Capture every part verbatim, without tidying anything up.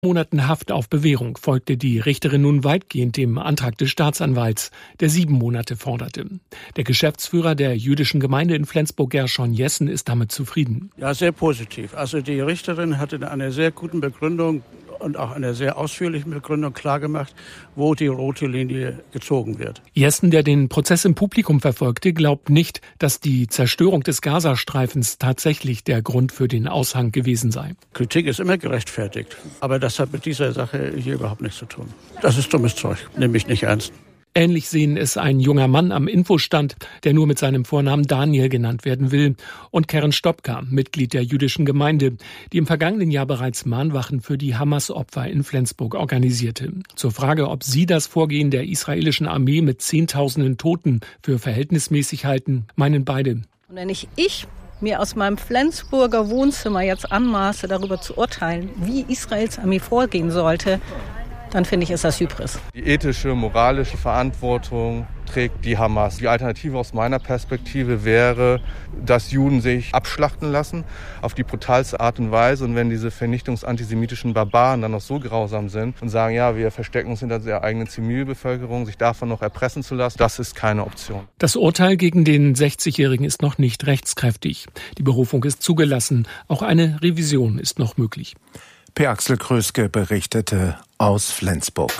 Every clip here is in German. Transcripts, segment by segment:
Monaten Haft auf Bewährung folgte die Richterin nun weitgehend dem Antrag des Staatsanwalts, der sieben Monate forderte. Der Geschäftsführer der jüdischen Gemeinde in Flensburg, Gershon Jessen, ist damit zufrieden. Ja, sehr positiv. Also die Richterin hatte in einer sehr guten Begründung und auch einer sehr ausführlichen Begründung klargemacht, wo die rote Linie gezogen wird. Jessen, der den Prozess im Publikum verfolgte, glaubt nicht, dass die Zerstörung des Gazastreifens tatsächlich der Grund für den Aushang gewesen sei. Kritik ist immer gerechtfertigt, aber das hat mit dieser Sache hier überhaupt nichts zu tun. Das ist dummes Zeug, nehme ich nicht ernst. Ähnlich sehen es ein junger Mann am Infostand, der nur mit seinem Vornamen Daniel genannt werden will, und Karen Stopka, Mitglied der jüdischen Gemeinde, die im vergangenen Jahr bereits Mahnwachen für die Hamas-Opfer in Flensburg organisierte. Zur Frage, ob sie das Vorgehen der israelischen Armee mit Zehntausenden Toten für verhältnismäßig halten, meinen beide. Und wenn ich, ich mir aus meinem Flensburger Wohnzimmer jetzt anmaße, darüber zu urteilen, wie Israels Armee vorgehen sollte, dann finde ich, ist das Hybris. Die ethische, moralische Verantwortung trägt die Hamas. Die Alternative aus meiner Perspektive wäre, dass Juden sich abschlachten lassen auf die brutalste Art und Weise. Und wenn diese vernichtungsantisemitischen Barbaren dann noch so grausam sind und sagen, ja, wir verstecken uns hinter der eigenen Zivilbevölkerung, sich davon noch erpressen zu lassen, das ist keine Option. Das Urteil gegen den sechzigjährigen ist noch nicht rechtskräftig. Die Berufung ist zugelassen. Auch eine Revision ist noch möglich. Per Axel Kröske berichtete aus Flensburg.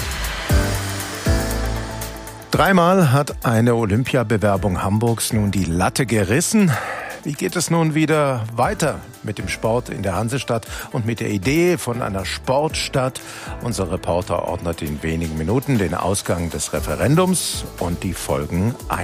Dreimal hat eine Olympiabewerbung Hamburgs nun die Latte gerissen. Wie geht es nun wieder weiter mit dem Sport in der Hansestadt und mit der Idee von einer Sportstadt? Unser Reporter ordnet in wenigen Minuten den Ausgang des Referendums und die Folgen ein.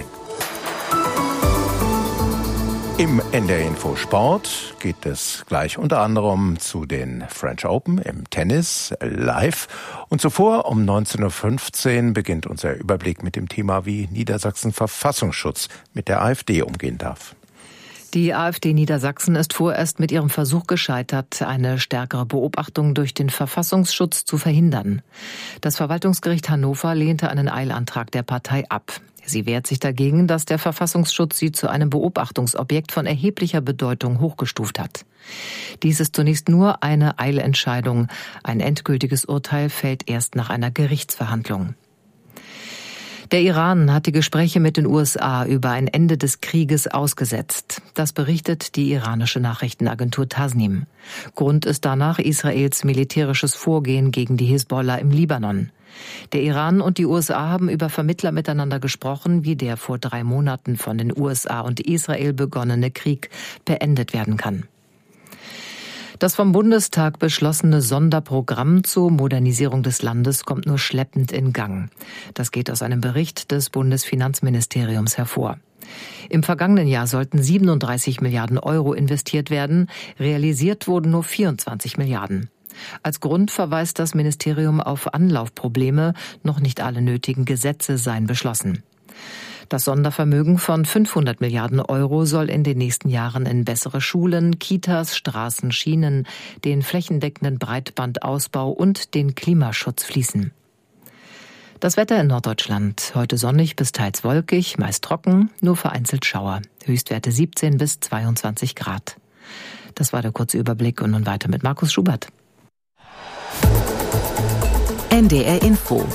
Im N D R Info Sport geht es gleich unter anderem zu den French Open im Tennis live. Und zuvor um neunzehn Uhr fünfzehn beginnt unser Überblick mit dem Thema, wie Niedersachsen Verfassungsschutz mit der AfD umgehen darf. Die AfD Niedersachsen ist vorerst mit ihrem Versuch gescheitert, eine stärkere Beobachtung durch den Verfassungsschutz zu verhindern. Das Verwaltungsgericht Hannover lehnte einen Eilantrag der Partei ab. Sie wehrt sich dagegen, dass der Verfassungsschutz sie zu einem Beobachtungsobjekt von erheblicher Bedeutung hochgestuft hat. Dies ist zunächst nur eine Eilentscheidung. Ein endgültiges Urteil fällt erst nach einer Gerichtsverhandlung. Der Iran hat die Gespräche mit den U S A über ein Ende des Krieges ausgesetzt. Das berichtet die iranische Nachrichtenagentur Tasnim. Grund ist danach Israels militärisches Vorgehen gegen die Hisbollah im Libanon. Der Iran und die U S A haben über Vermittler miteinander gesprochen, wie der vor drei Monaten von den U S A und Israel begonnene Krieg beendet werden kann. Das vom Bundestag beschlossene Sonderprogramm zur Modernisierung des Landes kommt nur schleppend in Gang. Das geht aus einem Bericht des Bundesfinanzministeriums hervor. Im vergangenen Jahr sollten siebenunddreißig Milliarden Euro investiert werden, realisiert wurden nur vierundzwanzig Milliarden. Als Grund verweist das Ministerium auf Anlaufprobleme, noch nicht alle nötigen Gesetze seien beschlossen. Das Sondervermögen von fünfhundert Milliarden Euro soll in den nächsten Jahren in bessere Schulen, Kitas, Straßen, Schienen, den flächendeckenden Breitbandausbau und den Klimaschutz fließen. Das Wetter in Norddeutschland. Heute sonnig bis teils wolkig, meist trocken, nur vereinzelt Schauer. Höchstwerte siebzehn bis zweiundzwanzig Grad. Das war der kurze Überblick und nun weiter mit Markus Schubert. N D R Info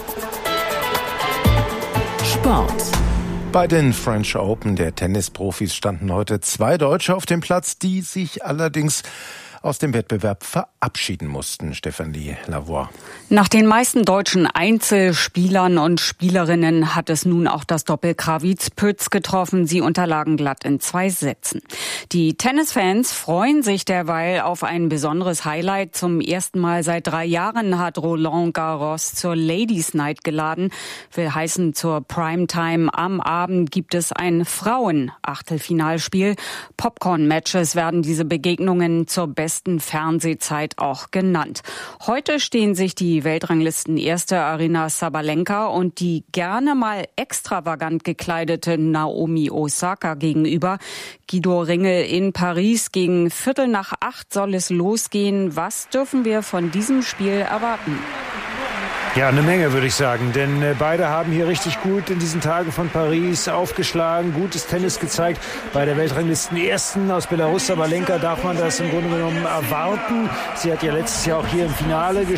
Sport. Bei den French Open der Tennisprofis standen heute zwei Deutsche auf dem Platz, die sich allerdings aus dem Wettbewerb verabschieden mussten. Stefanie Lavoie. Nach den meisten deutschen Einzelspielern und Spielerinnen hat es nun auch das Doppel Krawitz-Pütz getroffen. Sie unterlagen glatt in zwei Sätzen. Die Tennisfans freuen sich derweil auf ein besonderes Highlight. Zum ersten Mal seit drei Jahren hat Roland Garros zur Ladies Night geladen. Will heißen, zur Primetime am Abend gibt es ein Frauen-Achtelfinalspiel. Popcorn-Matches werden diese Begegnungen zur besten Fernsehzeit auch genannt. Heute stehen sich die Weltranglisten-Erste Aryna Sabalenka und die gerne mal extravagant gekleidete Naomi Osaka gegenüber. Guido Ringel in Paris. Gegen Viertel nach acht soll es losgehen. Was dürfen wir von diesem Spiel erwarten? Ja, eine Menge, würde ich sagen, denn äh, beide haben hier richtig gut in diesen Tagen von Paris aufgeschlagen, gutes Tennis gezeigt. Bei der Weltranglisten-Ersten aus Belarus, Sabalenka, darf man das im Grunde genommen erwarten. Sie hat ja letztes Jahr auch hier im Finale gespielt.